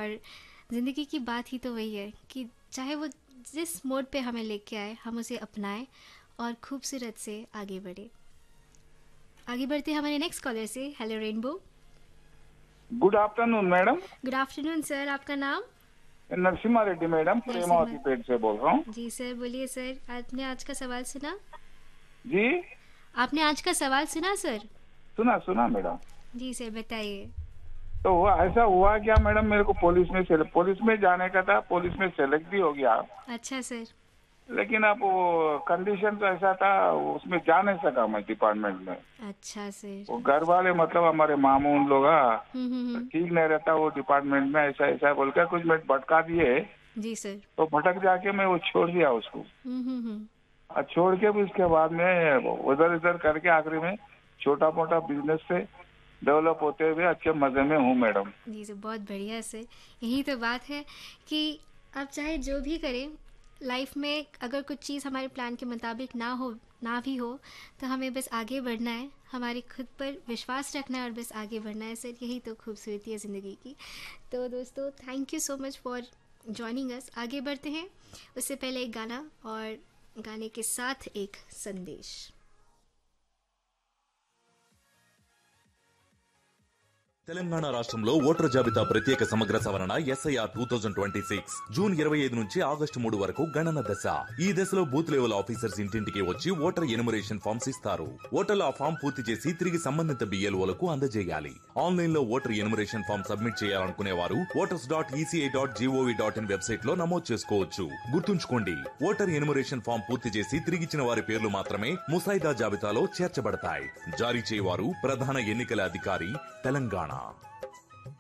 और ज़िंदगी की बात ही तो वही है कि चाहे वो जिस मोड पे हमें लेके आए हम उसे अपनाएं और खूबसूरत से आगे बढ़े। आगे बढ़ते हैं हमारे नेक्स्ट कॉलर से। Hello rainbow. Good afternoon madam. Good afternoon sir, आपका नाम? नरसिम्हा रेड्डी मैडम, नरसिम्हा। प्रेमावती पेट से बोल रहा हूँ। जी सर, बोलिए सर, आपने आज का सवाल सुना? जी। आपने आज का सवाल सुना सर? सुना सुना मैडम। जी सर, बताइए। तो ऐसा हुआ क्या मैडम, मेरे को पुलिस में जाने का था, पुलिस में सेलेक्ट भी हो गया। अच्छा सर। लेकिन अब वो कंडीशन तो ऐसा था, उसमें जा नहीं सका मैं डिपार्टमेंट में। अच्छा सर। वो घर वाले मतलब हमारे मामू उन लोग हम्म। ठीक नहीं रहता वो डिपार्टमेंट में, ऐसा ऐसा बोल के कुछ मिनट भटका दिए। जी सर। तो भटक जाके मैं वो छोड़ दिया उसको। हम्म। और छोड़ के भी उसके बाद में उधर इधर करके आखिरी में छोटा मोटा बिजनेस से डेवलप होते हुए अच्छे मजे में हूँ मैडम। जी सर, बहुत बढ़िया सर। यही तो बात है कि आप चाहे जो भी करें लाइफ में, अगर कुछ चीज़ हमारे प्लान के मुताबिक ना भी हो तो हमें बस आगे बढ़ना है, हमारे खुद पर विश्वास रखना है और बस आगे बढ़ना है सर। यही तो खूबसूरती है ज़िंदगी की। तो दोस्तों, thank you so much for joining us. आगे बढ़ते हैं, उससे पहले एक गाना और गाने के साथ एक संदेश। తెలంగాణ రాష్ట్రంలో ఓటర్ జాబితా ప్రత్యేక సమగ్ర సవరణ ఎస్ఐఆర్ 2026 జూన్ 25 నుంచి ఆగస్టు 3 వరకు గణన దశ. ఈ దశలో బూత్ లెవెల్ ఆఫీసర్స్ ఇంటింటికి వచ్చి ఓటర్ ఎనుమరేషన్ ఫామ్స్ ఇస్తారు. ఓటర్లు ఆ ఫామ్ పూర్తి చేసి తిరిగి సంబంధిత బిఎల్ఓలకు అందజేయాలి. ఆన్లైన్ లో ఓటర్ ఎనుమరేషన్ ఫామ్ సబ్మిట్ చేయాలనుకునే వారు voters.eci.gov.in వెబ్సైట్ లో నమోదు చేసుకోవచ్చు. గుర్తుంచుకోండి, ఓటర్ ఎనుమరేషన్ ఫామ్ పూర్తి చేసి తిరిగిచ్చిన వారి పేర్లు మాత్రమే ముసాయిదా జాబితాలో చేర్చబడతాయి. జారీ చేయవారు ప్రధాన ఎన్నికల అధికారి, తెలంగాణ.